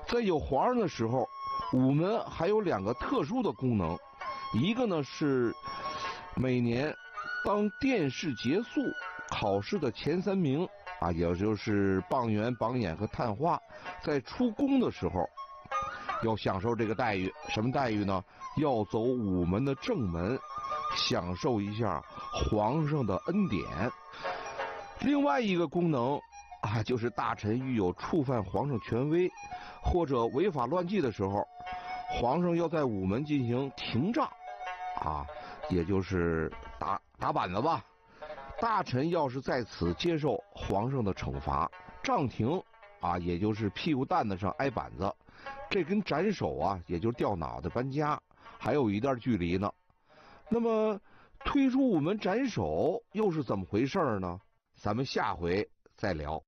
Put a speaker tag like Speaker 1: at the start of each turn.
Speaker 1: 在有皇上的时候，午门还有2个特殊的功能，一个呢是每年当殿试结束，考试的前3名啊，也就是榜元、榜眼和探花，在出宫的时候要享受这个待遇。什么待遇呢？要走午门的正门，享受一下皇上的恩典。另外一个功能啊，就是大臣遇有触犯皇上权威或者违法乱纪的时候，皇上要在午门进行廷杖啊，也就是打板子吧。大臣要是在此接受皇上的惩罚，杖廷啊，也就是屁股蛋子上挨板子，这跟斩首啊，也就是掉脑袋搬家，还有一段距离呢。那么推出午门斩首又是怎么回事呢？咱们下回再聊。